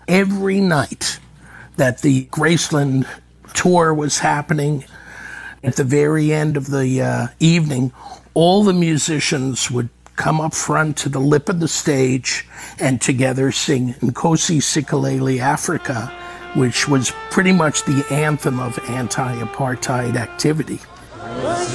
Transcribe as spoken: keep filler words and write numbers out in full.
Every night that the Graceland tour was happening, at the very end of the uh, evening, all the musicians would come up front to the lip of the stage and together sing Nkosi Sikelel' Africa, which was pretty much the anthem of anti-apartheid activity.